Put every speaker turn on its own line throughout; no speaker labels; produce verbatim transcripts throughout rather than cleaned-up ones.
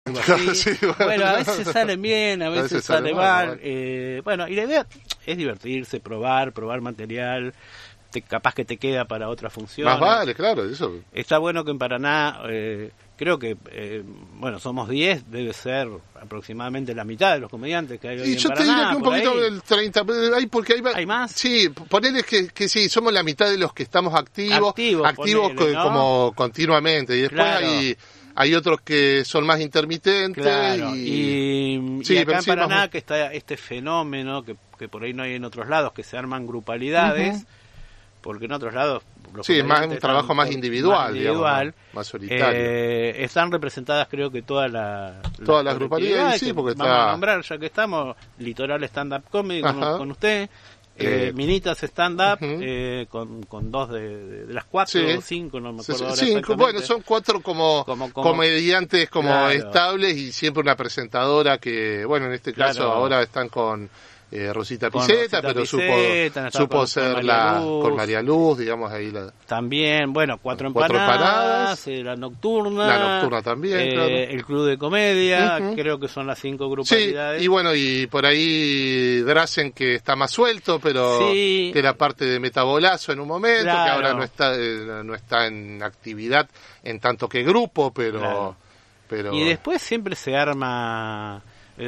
algo así. Sí, bueno,
bueno, a veces salen bien, a veces, a veces sale, sale mal. mal. Eh, bueno, y la idea es divertirse, probar, probar material. Te, capaz que te queda para otra función.
Más vale, claro, eso.
Está bueno que en Paraná, eh, creo que, eh, bueno, somos diez, debe ser aproximadamente la mitad de los comediantes que hay hoy
y
en
yo
Paraná.
Te diría que un poquito
ahí.
del treinta, hay porque hay,
¿Hay más?
Sí, ponele que, que sí, somos la mitad de los que estamos activos,
activos,
activos
ponele, ¿no?
Como continuamente, y después
claro.
hay... Hay otros que son más intermitentes.
Claro.
y...
y,
sí,
y acá en
sí,
Paraná
más...
que está este fenómeno que, que por ahí no hay en otros lados, que se arman grupalidades, uh-huh. porque en otros lados los
sí, es más un trabajo más individual,
más, individual,
digamos, más solitario.
Eh, están representadas creo que todas la,
todas las grupalidades, sí, porque
vamos
está...
a nombrar, ya que estamos, Litoral Stand Up Comedy con, con usted. Eh, eh, Minitas Stand Up uh-huh. eh, con, con dos de, de, de las cuatro
sí.
o cinco, no me acuerdo
sí,
ahora
sí,
exactamente.
Bueno, son cuatro como, como, como comediantes como claro. estables y siempre una presentadora que, bueno, en este caso claro. ahora están con eh, Rosita Piceta, pero
Piceta,
supo, supo
con,
ser
con
la
Luz.
con María Luz, digamos ahí la...
También, bueno, Cuatro Empanadas,
cuatro empanadas
eh, la Nocturna,
la Nocturna también,
eh,
claro.
el Club de Comedia,
uh-huh.
creo que son las cinco grupalidades.
Sí, y bueno, y por ahí Drazen que está más suelto, pero
sí.
que era parte de Metabolazo en un momento,
claro.
que ahora no está eh, no está en actividad en tanto que grupo, pero...
Claro.
pero...
Y después siempre se arma...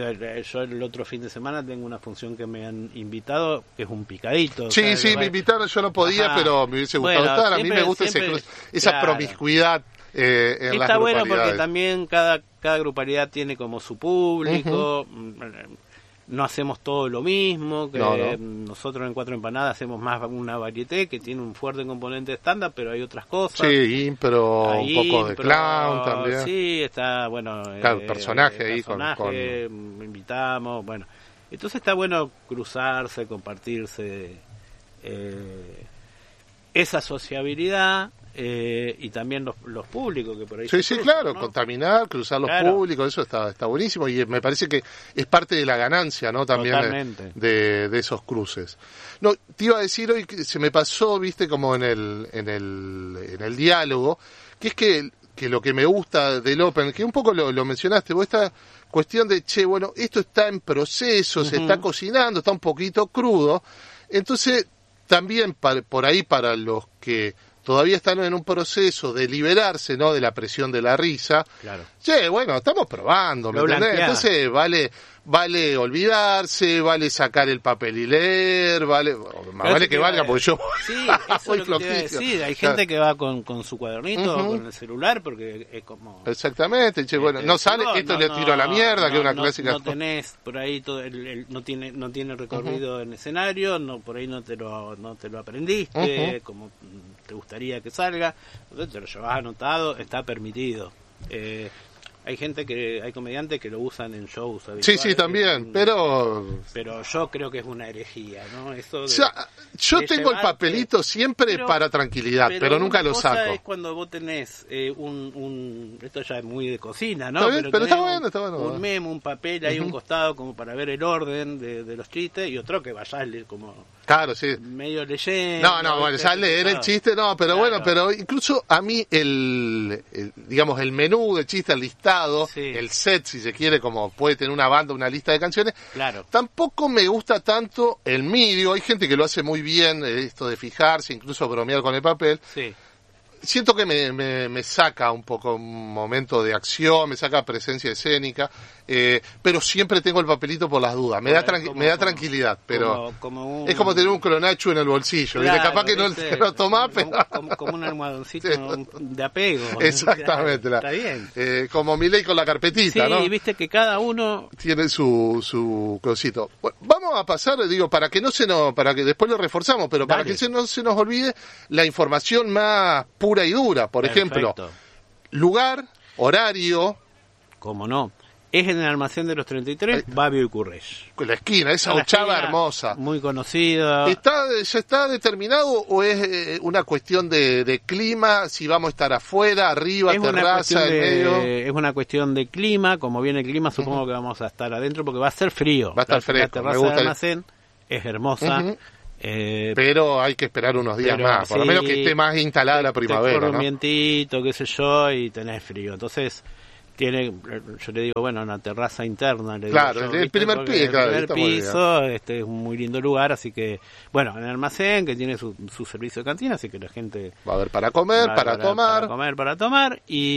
Yo el otro fin de semana tengo una función que me han invitado, que es un picadito.
Sí,
¿sabes?
sí, me invitaron, yo no podía, Ajá. pero me hubiese gustado
bueno,
estar. A
siempre,
mí me gusta
siempre,
ese, esa
claro.
promiscuidad eh, en
Está
las grupalidades.
bueno porque también cada, cada grupalidad tiene como su público. Uh-huh. No hacemos todo lo mismo, que no, no. nosotros en Cuatro Empanadas hacemos más una varieté que tiene un fuerte componente estándar, pero hay otras cosas.
Sí, pero hay un poco de
impro,
clown también.
Sí, está, bueno...
Claro,
eh,
personaje ahí
personaje,
con, con...
invitamos, bueno. Entonces está bueno cruzarse, compartirse eh, esa sociabilidad... Eh, y también los, los públicos que por ahí
sí
se
sí
cruzan,
claro
¿no?
Contaminar, cruzar los
claro.
públicos, eso está está buenísimo y me parece que es parte de la ganancia, ¿no? También de, de, de esos cruces. No, te iba a decir hoy que se me pasó, viste, como en el en el en el diálogo, que es que que lo que me gusta del Open, que un poco lo, lo mencionaste, vos esta cuestión de che, bueno, esto está en proceso, uh-huh. se está cocinando, está un poquito crudo, entonces también para, por ahí para los que todavía están en un proceso de liberarse, ¿no? De la presión de la risa.
Claro.
Che, bueno, estamos probando, ¿me entendés? Entonces vale, vale olvidarse, vale sacar el papel y leer, vale, más vale que valga porque yo
sí, eso es lo que te iba a decir. Hay gente que va con, con su cuadernito, uh-huh. con el celular, porque es como...
Exactamente, che, bueno, no sale, esto no, le tiro no, a la mierda, no, que es una
no,
clásica...
No tenés por ahí, todo el, el, no tiene no tiene recorrido uh-huh. en escenario, no por ahí no te lo no te lo aprendiste, uh-huh. como te gustaría que salga, entonces te lo llevas anotado, está permitido. Eh, hay gente que, hay comediantes que lo usan en shows habituales.
Sí, sí, también, un, pero...
Pero yo creo que es una herejía, ¿no? Eso de,
o sea, yo
de
tengo
llevarte,
el papelito siempre
pero,
para tranquilidad, pero, pero nunca lo saco.
Es cuando vos tenés eh, un, un... Esto ya es muy de cocina, ¿no?
Está bien,
pero
pero está
un,
bueno, está bueno.
Un memo, un papel ahí uh-huh. un costado como para ver el orden de, de los chistes y otro que vayas como...
Claro, sí.
Medio leyendo.
No, no, bueno, ya leer el chiste, no, pero claro. bueno, pero incluso a mí el, el, digamos, el menú de chistes, el listado, sí. el set, si se quiere, como puede tener una banda, una lista de canciones,
claro.
tampoco me gusta tanto el medio. Hay gente que lo hace muy bien, esto de fijarse, incluso bromear con el papel.
Sí.
Siento que me, me, me saca un poco un momento de acción, me saca presencia escénica, eh, pero siempre tengo el papelito por las dudas. Me, da, tranqui-
como,
me da
como,
tranquilidad, pero
como, como un,
es como tener un cronacho en el bolsillo.
Claro,
¿viste? Capaz que no
¿viste?
lo tomás, pero...
Como, como un almohadoncito de apego.
Exactamente. La,
Está bien.
Eh, como Milei con la carpetita,
sí,
¿no?
Sí, viste que cada uno...
tiene su, su cosito. Bueno, vamos a pasar, digo, para que no se nos... para que después lo reforzamos, pero para
Dale.
que se, no se nos olvide la información más pura y dura. Por
Perfecto.
ejemplo, lugar, horario...
¿Cómo no? Es en el Almacén de los treinta y tres, Ay, Babio y Currés.
La esquina, esa ochava hermosa.
Muy conocida.
¿Está, ¿Ya está determinado o es eh, una cuestión de, de clima? Si vamos a estar afuera, arriba,
es
terraza, en
de,
medio.
Es una cuestión de clima. Como viene el clima, supongo uh-huh. que vamos a estar adentro porque va a ser frío.
Va a estar
la,
fresco.
La terraza
me gusta
del almacén el... es hermosa. Uh-huh.
Eh, pero hay que esperar unos días
pero,
más, por
sí,
lo menos que esté más instalada la primavera,
te corre
¿no?
un vientito, qué sé yo, y tenés frío. Entonces... tiene, yo le digo, bueno, una terraza interna. Le
claro,
digo yo,
el primer,
el
pie, claro,
primer piso, este es un muy lindo lugar, así que, bueno, en el almacén que tiene su, su servicio de cantina, así que la gente
va a ver para comer, para, para tomar.
Para comer, para tomar,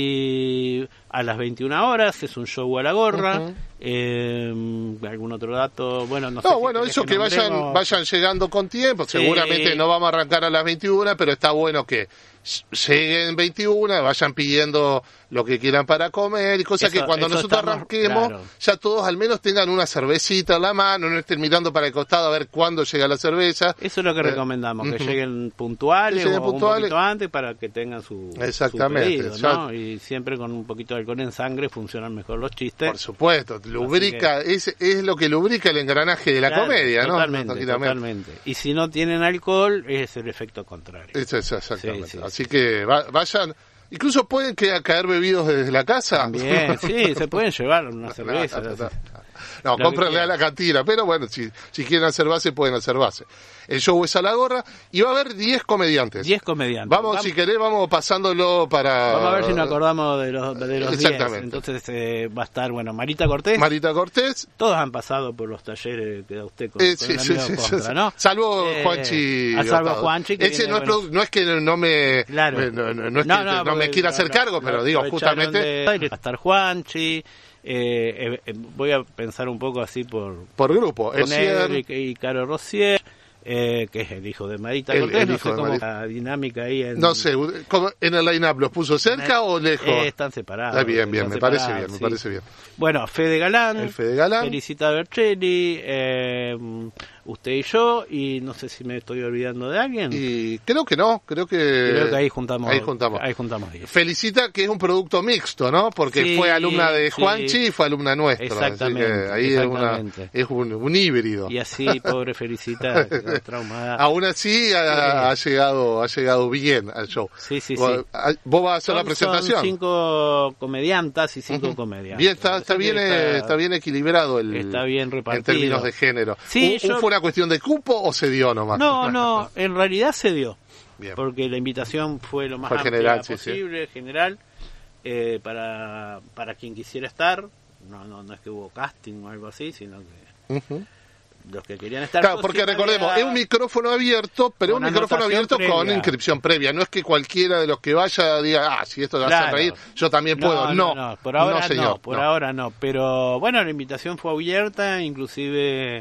y a las veintiuna horas es un show a la gorra. Uh-huh. Eh, algún otro dato, bueno, no, no sé.
No, si bueno, eso que, que vayan vayan llegando con tiempo, sí. Seguramente no vamos a arrancar a las veintiuna, pero está bueno que lleguen veintiuna, vayan pidiendo lo que quieran para comer y cosas que cuando nosotros estamos, arranquemos, claro. ya todos al menos tengan una cervecita en la mano, no estén mirando para el costado a ver cuándo llega la cerveza.
Eso es lo que eh, recomendamos, que uh-huh. lleguen puntuales que lleguen o puntuales. un poquito antes para que tengan su,
Exactamente,
su pedido, ¿no? Y siempre con un poquito de alcohol en sangre funcionan mejor los chistes.
Por supuesto, lubrica, que, es, es lo que lubrica el engranaje de la claro, comedia,
totalmente, ¿no? Totalmente. Y si no tienen alcohol, es el efecto contrario.
Eso es exactamente. Sí, sí. Así que va, vayan... Incluso pueden que, caer bebidos desde la casa.
También, sí, se pueden llevar una cerveza. No, no, no,
no cómprenle a la cantina, pero bueno, si, si quieren hacer base, pueden hacer base. El show es a la gorra y va a haber diez comediantes.
diez comediantes.
Vamos, vamos, si querés, vamos pasándolo para...
Vamos a ver si nos acordamos de los de los Exactamente. diez. Entonces eh, va a estar, bueno, Marita Cortés.
Marita Cortés.
Todos han pasado por los talleres que da usted con, eh, con sí, el amigo sí, Contra, sí, ¿no?
Salvo eh, Juanchi.
A salvo Juanchi. Que
Ese
tiene,
no, es bueno, no es que no me... Claro. Me, no, no, no, es no, que no, no me quiera hacer cargo, pero digo, justamente...
De, va a estar Juanchi. Eh, eh, voy a pensar un poco así por...
Por grupo.
Rosier. Y, y Caro Rosier. Eh, que es el hijo de Marita el, Cortés, el no sé cómo la dinámica ahí en...
No sé, ¿cómo, ¿en el line-up los puso cerca o lejos?
Eh, están separados.
Ah, bien, bien, me
separados,
parece bien,
sí.
me parece bien.
Bueno, Fede Galán,
el Fede Galán,
Felicita Bercelli, eh, usted y yo, y no sé si me estoy olvidando de alguien.
Y creo que no, creo que...
Creo que ahí juntamos.
Ahí juntamos.
Ahí juntamos diez.
Felicita, que es un producto mixto, ¿no? Porque sí, fue alumna de Juanchi sí. y fue alumna nuestra.
Exactamente.
Así que ahí
exactamente.
es, una, es un, un híbrido.
Y así, pobre Felicita, traumada.
Aún así ha, ha llegado ha llegado bien al show.
Sí, sí,
¿Vos,
sí.
¿Vos vas a hacer
son,
la presentación?
Son cinco comediantas y cinco uh-huh. comediantes.
Bien, está, está bien está, está bien equilibrado el
está bien repartido.
En términos de género.
Sí,
¿Un,
yo...
¿Fue una cuestión de cupo o se dio nomás?
No, no, en realidad se dio.
Bien.
Porque la invitación fue lo más
fue
amplia
general,
posible,
sí, sí.
general, eh, para para quien quisiera estar. No, no, no es que hubo casting o algo así, sino que uh-huh. los que querían estar.
Claro, porque recordemos, había... es un micrófono abierto, pero es un micrófono abierto previa. con inscripción previa. No es que cualquiera de los que vaya diga, ah, si esto te
claro.
hace reír, yo también puedo. No,
no, no, no. por ahora
no, señor,
no, por
no.
ahora no. Pero bueno, la invitación fue abierta, inclusive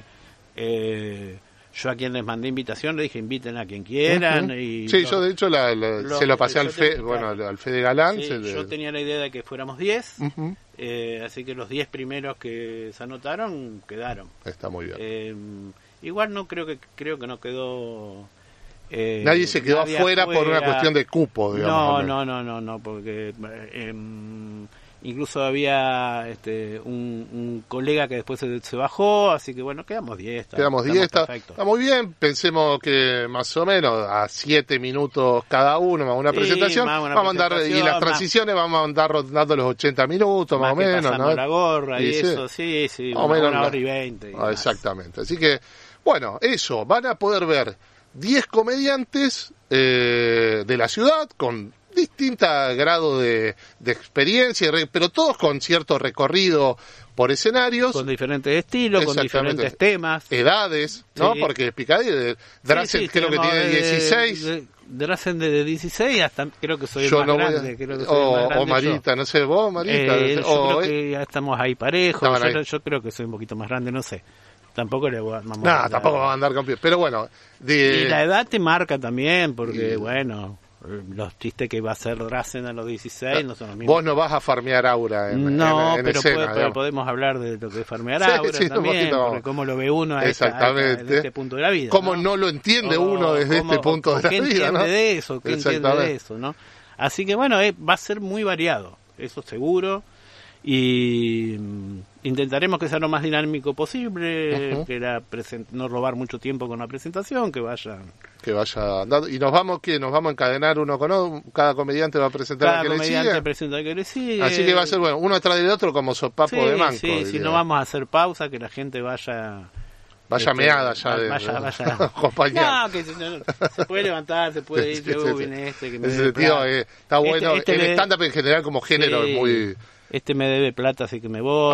eh, yo a quien les mandé invitación le dije inviten a quien quieran. Uh-huh. y
sí,
los,
yo de hecho la, la,
los,
se lo pasé al Fe,
te,
bueno, al Fede Galán.
Sí,
se
yo
le...
tenía la idea de que fuéramos diez.
Uh-huh.
Eh, así que los diez primeros que se anotaron quedaron.
Está muy bien.
Eh, igual no creo que creo que no quedó. Eh,
nadie se quedó nadie afuera, afuera por una cuestión de cupo, digamos.
No, no, no, no, no, porque eh, incluso había este un, un colega que después se, se bajó, así que bueno, quedamos diez.
Quedamos diez, está, está muy bien. Pensemos que más o menos a siete minutos cada uno, más una sí, presentación, más una vamos a andar, y las transiciones más, vamos a andar rotando los ochenta minutos, más, más o menos, ¿no?
La gorra y, y eso, sí, sí,
más o menos
una hora y veinte.
Ah, exactamente, así que, bueno, eso, van a poder ver diez comediantes eh, de la ciudad con distinta grado de, de experiencia, pero todos con cierto recorrido por escenarios.
Con diferentes estilos, con diferentes temas.
Edades, ¿no?
Sí.
Porque Picadilly, Drazen sí, sí, creo que tiene dieciséis.
De, Drazen de, de dieciséis hasta creo que soy
yo
el más
no
grande.
A...
Creo que soy
o,
el más grande
o Marita,
yo.
no sé, vos Marita.
Eh,
o,
yo creo que ya estamos ahí parejos. Yo, yo creo que soy un poquito más grande, no sé. Tampoco le voy a...
No, nah, tampoco va a andar con pie. Pero bueno...
De... Y la edad te marca también, porque y... bueno... Los chistes que va a hacer Drazen a los dieciséis no son los mismos.
Vos no vas a farmear Aura en,
no,
en, en
pero,
escena,
puede, pero podemos hablar de lo que es farmear
sí,
Aura
sí,
también, porque cómo lo ve uno a
Exactamente.
Esta, a desde este punto de la vida.
Cómo
no,
no lo entiende o, uno desde
cómo,
este punto de la
¿qué
vida,
entiende
¿no?
de eso? ¿Qué entiende de eso? ¿no? Así que bueno, eh, va a ser muy variado, eso seguro. Y mm, intentaremos que sea lo más dinámico posible, uh-huh. que la present- no robar mucho tiempo con la presentación, que vayan
que vaya andando. Y nos vamos que nos vamos a encadenar uno con otro, cada comediante va a presentar
cada
al que
comediante
le sigue.
presenta al que le sigue.
Así que va a ser bueno, uno atrás del otro como sopapo
sí,
de manco.
Sí, si no vamos a hacer pausa, que la gente vaya
Vaya este, meada ya de,
vaya, vaya.
acompañar.
No, que se, no, se puede levantar, se puede ir,
sí,
luego
sí,
viene este que me
ese sentido, eh, está bueno,
este, este
el
le...
stand-up en general como género
sí.
es muy
este me debe plata, así que me voy.